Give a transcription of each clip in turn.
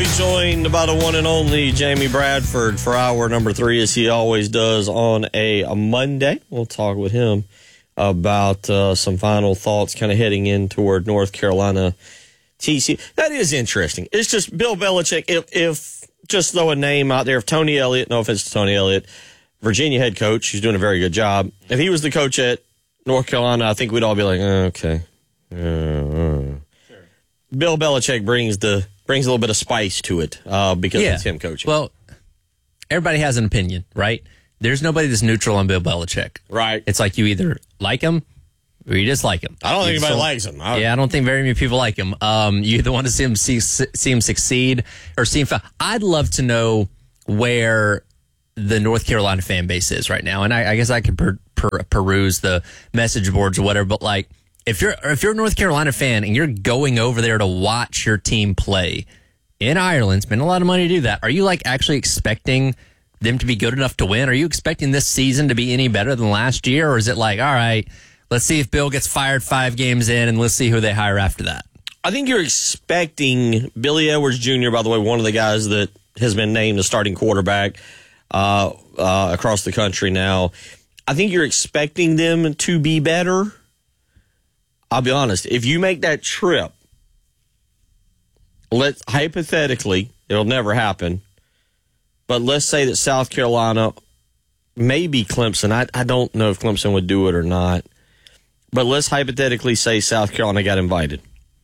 be joined by the one and only Jamie Bradford for hour number 3, as he always does on a Monday. We'll talk with him about some final thoughts kind of heading in toward North Carolina TCU. That is interesting. It's just Bill Belichick, if just throw a name out there, if Tony Elliott, no offense to Tony Elliott, Virginia head coach, who's doing a very good job, if he was the coach at North Carolina, I think we'd all be like, okay. Sure. Bill Belichick brings a little bit of spice to it because it's him coaching. Well, everybody has an opinion, right? There's nobody that's neutral on Bill Belichick. Right. It's like you either like him or you dislike him. I don't think anybody likes him. I don't think very many people like him. You either want to see him succeed or see him fail. I'd love to know where the North Carolina fan base is right now. And I guess I could peruse the message boards or whatever, but like, if you're a North Carolina fan and you're going over there to watch your team play in Ireland, spend a lot of money to do that, are you like actually expecting them to be good enough to win? Are you expecting this season to be any better than last year? Or is it like, all right, let's see if Bill gets fired 5 games in and let's see who they hire after that? I think you're expecting Billy Edwards Jr., by the way, one of the guys that has been named the starting quarterback across the country now. I think you're expecting them to be better. I'll be honest. If you make that trip, hypothetically, it'll never happen, but let's say that South Carolina, maybe Clemson, I don't know if Clemson would do it or not, but let's hypothetically say South Carolina got invited.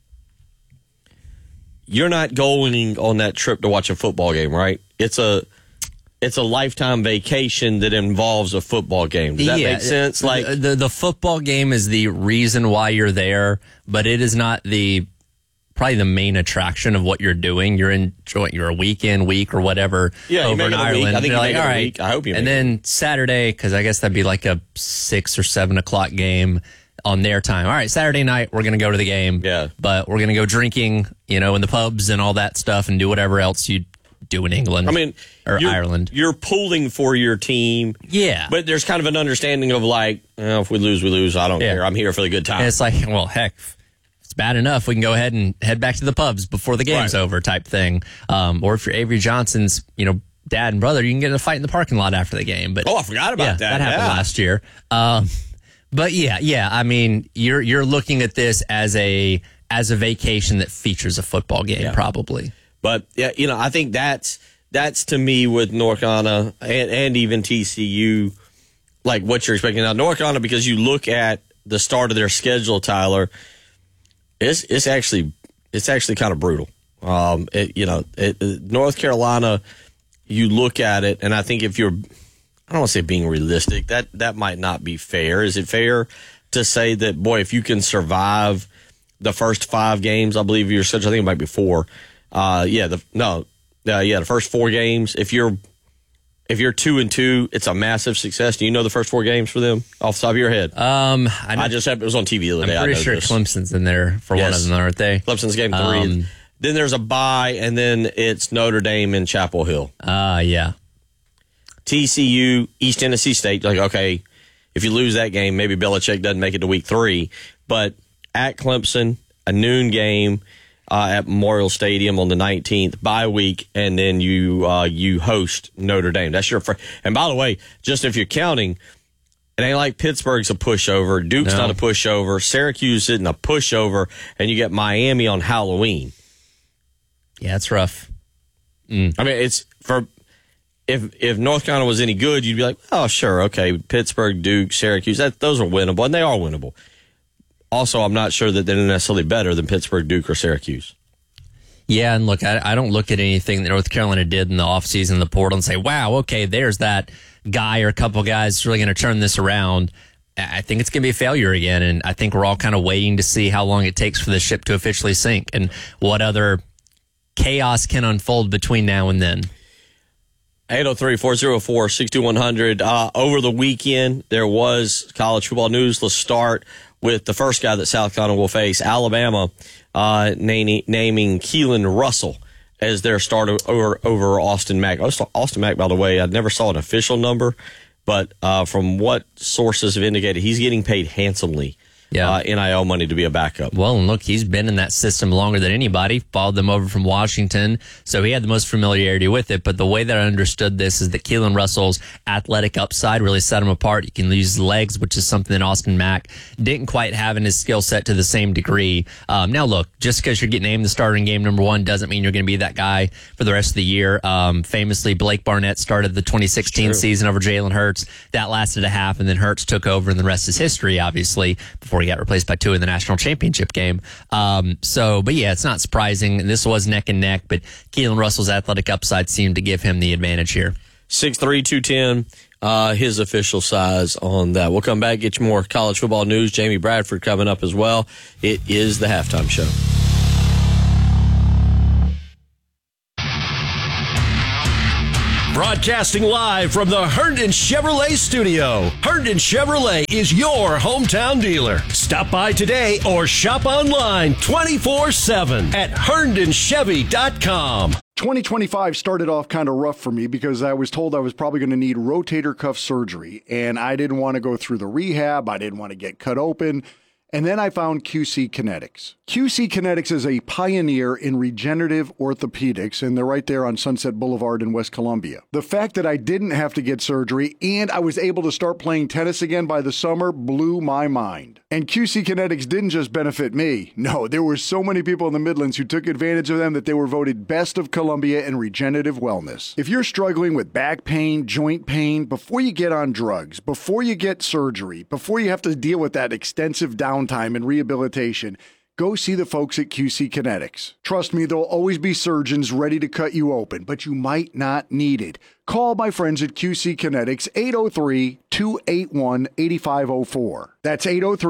You're not going on that trip to watch a football game, right? It's a lifetime vacation that involves a football game. Does that make sense? Like the football game is the reason why you're there, but it is not probably the main attraction of what you're doing. You're enjoying your week or whatever over in Ireland. I think you're you like, all right. week. I hope you. And then Saturday, because I guess that'd be like a 6 or 7 o'clock game on their time. All right, Saturday night we're going to go to the game. Yeah, but we're going to go drinking, in the pubs and all that stuff, and do whatever else you do in England. Or Ireland. You're pulling for your team. Yeah. But there's kind of an understanding of like, if we lose, we lose. I don't care. I'm here for the good time. And it's like, well, heck, if it's bad enough, we can go ahead and head back to the pubs before the game's over type thing. Or if you're Avery Johnson's, dad and brother, you can get in a fight in the parking lot after the game. But I forgot about that. That happened last year. But you're looking at this as a vacation that features a football game, probably. But I think that's to me with North Carolina and even TCU, like what you're expecting now. North Carolina, because you look at the start of their schedule, Tyler, it's actually kind of brutal. North Carolina, you look at it, and I think if you're, I don't want to say being realistic, that might not be fair. Is it fair to say that, boy, if you can survive the first 5 games, I believe your schedule, I think it might be 4. The first 4 games. If you're 2-2, it's a massive success. Do you know the first 4 games for them off the top of your head? It was on TV the other day. I'm pretty sure Clemson's in there for one of them, aren't they? Clemson's game 3. Then there's a bye, and then it's Notre Dame and Chapel Hill. Yeah. TCU, East Tennessee State. Like, okay, if you lose that game, maybe Belichick doesn't make it to week 3. But at Clemson, a noon game. At Memorial Stadium on the 19th, bye week, and then you host Notre Dame. That's your first. And by the way, just if you're counting, it ain't like Pittsburgh's a pushover. Duke's not a pushover. Syracuse isn't a pushover, and you get Miami on Halloween. Yeah, it's rough. I mean, it's for if North Carolina was any good, you'd be like, oh, sure, okay, Pittsburgh, Duke, Syracuse, those are winnable, and they are winnable. Also, I'm not sure that they're necessarily better than Pittsburgh, Duke, or Syracuse. Yeah, and look, I don't look at anything that North Carolina did in the offseason, the portal, and say, wow, okay, there's that guy or a couple guys really going to turn this around. I think it's going to be a failure again, and I think we're all kind of waiting to see how long it takes for the ship to officially sink and what other chaos can unfold between now and then. 803-404-62100. Over the weekend, there was college football news. Let's start with the first guy that South Carolina will face, Alabama, naming Keelan Russell as their starter over Austin Mack. Austin Mack, by the way, I never saw an official number, but from what sources have indicated, he's getting paid handsomely NIL money to be a backup. Well, and look, he's been in that system longer than anybody, followed them over from Washington, so he had the most familiarity with it. But the way that I understood this is that Keelan Russell's athletic upside really set him apart. He can use his legs, which is something that Austin Mack didn't quite have in his skill set to the same degree. Now, look, just because you're getting named the starter in game number 1 doesn't mean you're going to be that guy for the rest of the year. Famously, Blake Barnett started the 2016 season over Jalen Hurts. That lasted a half, and then Hurts took over, and the rest is history, obviously, before he got replaced by Tua in the national championship game. But yeah, it's not surprising. This was neck and neck, but Keelan Russell's athletic upside seemed to give him the advantage here. 6'3", 210, his official size on that. We'll come back, get you more college football news. Jamie Bradford coming up as well. It is the Halftime Show. Broadcasting live from the Herndon Chevrolet studio. Herndon Chevrolet is your hometown dealer. Stop by today or shop online 24/7 at herndonchevy.com. 2025 started off kind of rough for me because I was told I was probably going to need rotator cuff surgery, and I didn't want to go through the rehab. I didn't want to get cut open. And then I found QC Kinetics. QC Kinetics is a pioneer in regenerative orthopedics, and they're right there on Sunset Boulevard in West Columbia. The fact that I didn't have to get surgery and I was able to start playing tennis again by the summer blew my mind. And QC Kinetics didn't just benefit me. No, there were so many people in the Midlands who took advantage of them that they were voted Best of Columbia in regenerative wellness. If you're struggling with back pain, joint pain, before you get on drugs, before you get surgery, before you have to deal with that extensive downtime and rehabilitation, go see the folks at QC Kinetics. Trust me, there'll always be surgeons ready to cut you open, but you might not need it. Call my friends at QC Kinetics, 803-281-8504. That's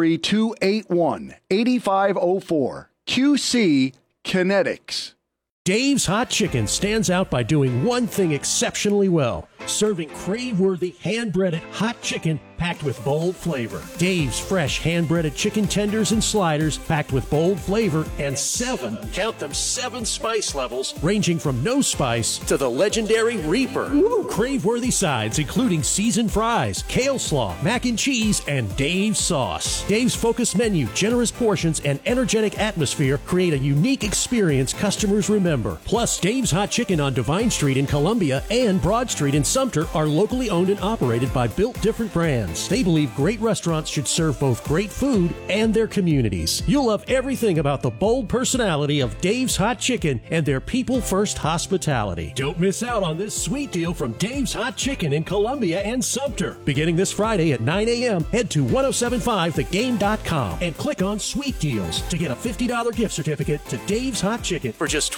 803-281-8504. QC Kinetics. Dave's Hot Chicken stands out by doing one thing exceptionally well: serving crave-worthy, hand-breaded hot chicken packed with bold flavor. Dave's fresh hand-breaded chicken tenders and sliders packed with bold flavor and 7 spice levels, ranging from no spice to the legendary Reaper. Crave-worthy sides including seasoned fries, kale slaw, mac and cheese, and Dave's sauce. Dave's focused menu, generous portions, and energetic atmosphere create a unique experience customers remember. Plus, Dave's Hot Chicken on Divine Street in Columbia and Broad Street in Sumter are locally owned and operated by Built Different Brands. They believe great restaurants should serve both great food and their communities. You'll love everything about the bold personality of Dave's Hot Chicken and their people-first hospitality. Don't miss out on this sweet deal from Dave's Hot Chicken in Columbia and Sumter. Beginning this Friday at 9 a.m., head to 1075thegame.com and click on Sweet Deals to get a $50 gift certificate to Dave's Hot Chicken for just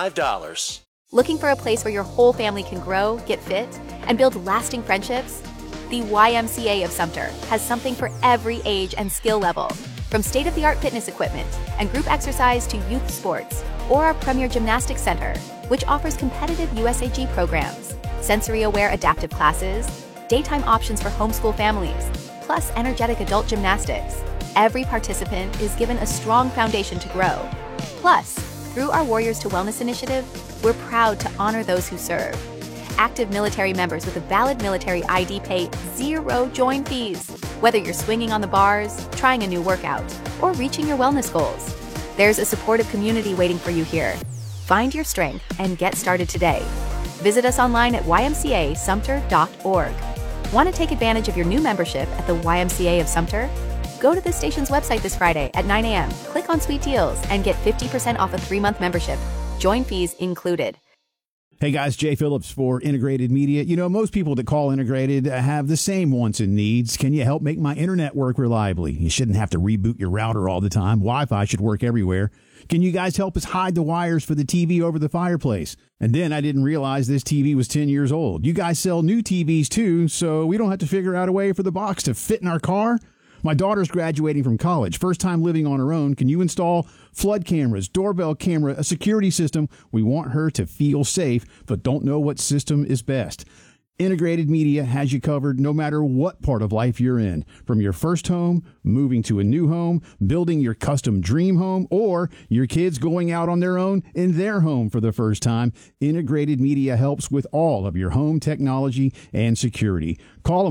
$25. Looking for a place where your whole family can grow, get fit, and build lasting friendships? The YMCA of Sumter has something for every age and skill level. From state-of-the-art fitness equipment and group exercise to youth sports, or our premier gymnastics center, which offers competitive USAG programs, sensory-aware adaptive classes, daytime options for homeschool families, plus energetic adult gymnastics. Every participant is given a strong foundation to grow. Plus, through our Warriors to Wellness initiative, we're proud to honor those who serve. Active military members with a valid military ID pay 0 join fees, whether you're swinging on the bars, trying a new workout, or reaching your wellness goals. There's a supportive community waiting for you here. Find your strength and get started today. Visit us online at ymcasumter.org. Want to take advantage of your new membership at the YMCA of Sumter? Go to the station's website this Friday at 9 a.m., click on Sweet Deals, and get 50% off a 3-month membership. Join fees included. Hey guys, Jay Phillips for Integrated Media. You know, most people that call Integrated have the same wants and needs. Can you help make my internet work reliably? You shouldn't have to reboot your router all the time. Wi-Fi should work everywhere. Can you guys help us hide the wires for the TV over the fireplace? And then I didn't realize this TV was 10 years old. You guys sell new TVs too, so we don't have to figure out a way for the box to fit in our car? My daughter's graduating from college, first time living on her own. Can you install flood cameras, doorbell camera, a security system? We want her to feel safe, but don't know what system is best. Integrated Media has you covered no matter what part of life you're in. From your first home, moving to a new home, building your custom dream home, or your kids going out on their own in their home for the first time, Integrated Media helps with all of your home technology and security. Call them up.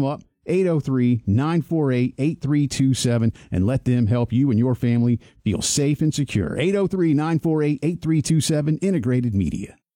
803-948-8327, and let them help you and your family feel safe and secure. 803-948-8327, Integrated Media.